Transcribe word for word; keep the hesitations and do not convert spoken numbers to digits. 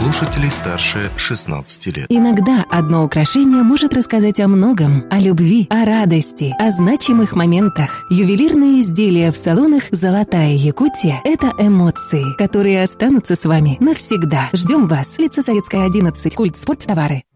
слушателей старше шестнадцати лет. Иногда одно украшение может рассказать о многом: о любви, о радости, о значимых моментах. Ювелирные изделия в салонах «Золотая Якутия» — это эмоции, которые останутся с вами навсегда. Ждем вас. Улица Советская, одиннадцать. Культ спорттовары.